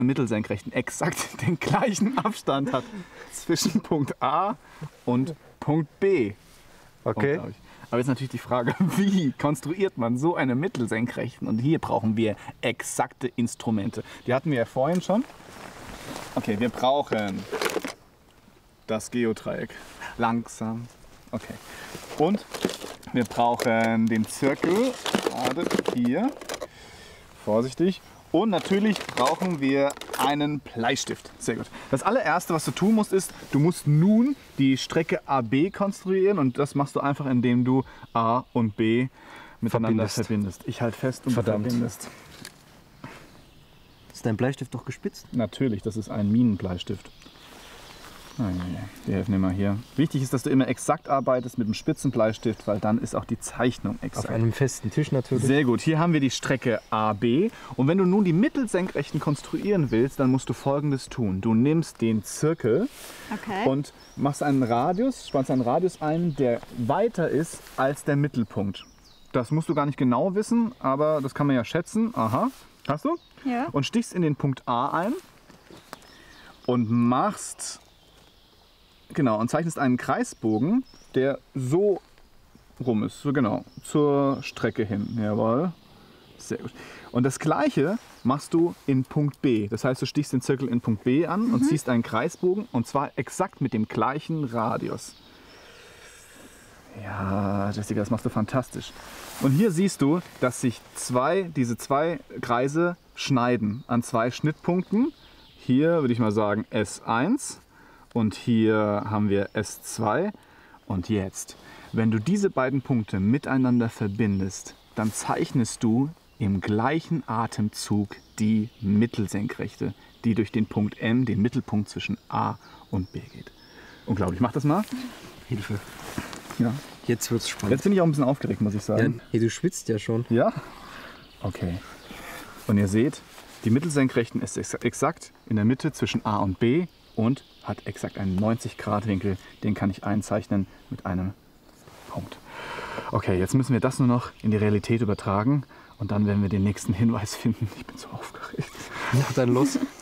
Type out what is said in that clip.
Mittelsenkrechten exakt den gleichen Abstand hat zwischen Punkt A und Punkt B. Okay. Aber jetzt natürlich die Frage, wie konstruiert man so eine Mittelsenkrechten? Und hier brauchen wir exakte Instrumente. Die hatten wir ja vorhin schon. Okay, wir brauchen das Geodreieck. Langsam. Okay. Und wir brauchen den Zirkel. Gerade hier. Vorsichtig. Und natürlich brauchen wir einen Bleistift. Sehr gut. Das allererste, was du tun musst, ist, du musst nun die Strecke AB konstruieren. Und das machst du einfach, indem du A und B miteinander verbindest. Ich halte fest und du verbindest. Ist dein Bleistift doch gespitzt? Natürlich, das ist ein Minenbleistift. Wir helfen dir mal hier. Wichtig ist, dass du immer exakt arbeitest mit dem spitzen Bleistift, weil dann ist auch die Zeichnung exakt. Auf einem festen Tisch natürlich. Sehr gut. Hier haben wir die Strecke AB. Und wenn du nun die Mittelsenkrechten konstruieren willst, dann musst du Folgendes tun. Du nimmst den Zirkel und machst einen Radius, spannst einen Radius ein, der weiter ist als der Mittelpunkt. Das musst du gar nicht genau wissen, aber das kann man ja schätzen. Aha. Hast du? Ja. Und stichst in den Punkt A ein und machst... Genau, und zeichnest einen Kreisbogen, der so rum ist, so genau, zur Strecke hin. Jawohl, sehr gut. Und das Gleiche machst du in Punkt B. Das heißt, du stichst den Zirkel in Punkt B an und ziehst einen Kreisbogen und zwar exakt mit dem gleichen Radius. Ja, Jessica, das machst du fantastisch. Und hier siehst du, dass sich diese zwei Kreise schneiden an zwei Schnittpunkten. Hier würde ich mal sagen S1. Und hier haben wir S2. Und jetzt, wenn du diese beiden Punkte miteinander verbindest, dann zeichnest du im gleichen Atemzug die Mittelsenkrechte, die durch den Punkt M, den Mittelpunkt zwischen A und B geht. Unglaublich. Mach das mal. Hilfe. Ja. Jetzt wird's spannend. Jetzt bin ich auch ein bisschen aufgeregt, muss ich sagen. Ja, hey, du schwitzt ja schon. Ja? Okay. Und ihr seht, die Mittelsenkrechten ist exakt in der Mitte zwischen A und B und hat exakt einen 90-Grad-Winkel. Den kann ich einzeichnen mit einem Punkt. Okay, jetzt müssen wir das nur noch in die Realität übertragen und dann werden wir den nächsten Hinweis finden. Ich bin so aufgeregt. Ja, dann los.